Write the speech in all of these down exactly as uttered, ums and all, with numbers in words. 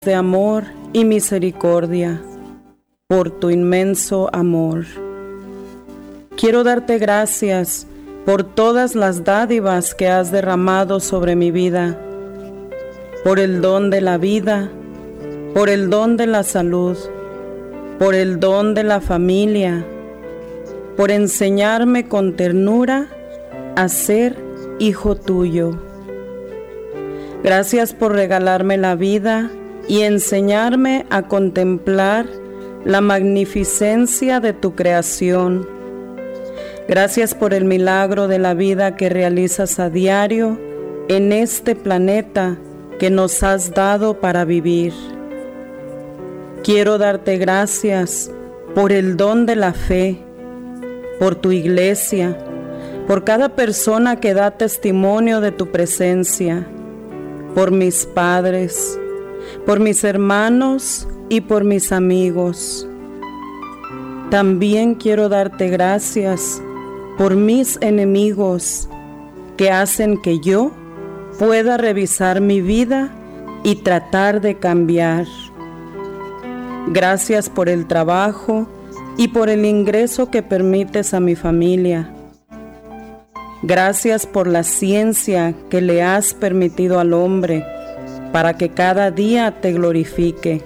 de amor y misericordia, por tu inmenso amor. Quiero darte gracias por todas las dádivas que has derramado sobre mi vida, por el don de la vida, por el don de la salud, por el don de la familia, por enseñarme con ternura a ser hijo tuyo. Gracias por regalarme la vida y enseñarme a contemplar la magnificencia de tu creación. Gracias por el milagro de la vida que realizas a diario en este planeta que nos has dado para vivir. Quiero darte gracias por el don de la fe, por tu iglesia, por cada persona que da testimonio de tu presencia, por mis padres, por mis hermanos y por mis amigos. También quiero darte gracias por mis enemigos que hacen que yo pueda revisar mi vida y tratar de cambiar. Gracias por el trabajo y por el ingreso que permites a mi familia. Gracias por la ciencia que le has permitido al hombre para que cada día te glorifique.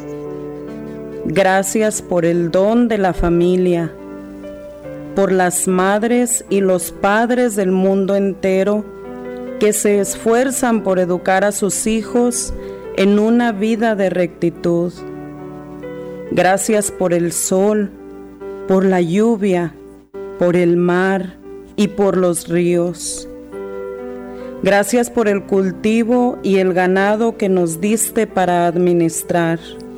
Gracias por el don de la familia, por las madres y los padres del mundo entero que se esfuerzan por educar a sus hijos en una vida de rectitud. Gracias por el sol, por la lluvia, por el mar y por los ríos. Gracias por el cultivo y el ganado que nos diste para administrar.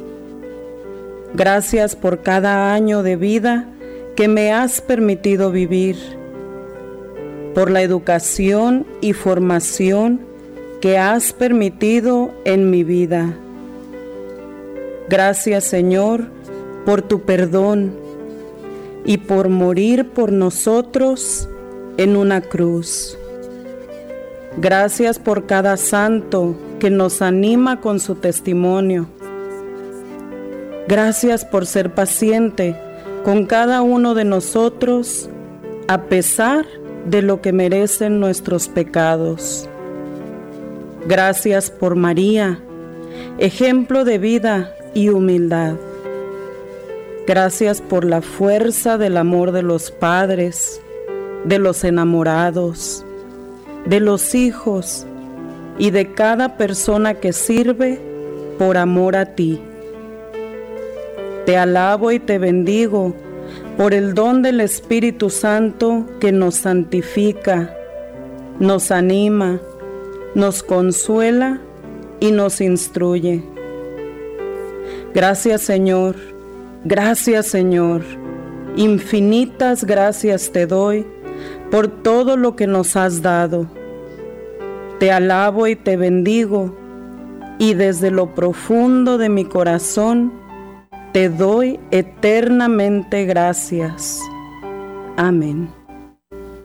Gracias por cada año de vida que me has permitido vivir, por la educación y formación que has permitido en mi vida. Gracias, Señor, por tu perdón y por morir por nosotros en una cruz. Gracias por cada santo que nos anima con su testimonio. Gracias por ser paciente con cada uno de nosotros a pesar de lo que merecen nuestros pecados. Gracias por María, ejemplo de vida y humildad. Gracias por la fuerza del amor de los padres, de los enamorados, de los hijos y de cada persona que sirve por amor a ti. Te alabo y te bendigo por el don del Espíritu Santo que nos santifica, nos anima, nos consuela y nos instruye. Gracias, Señor, gracias, Señor, infinitas gracias te doy por todo lo que nos has dado. Te alabo y te bendigo, y desde lo profundo de mi corazón te doy eternamente gracias. Amén.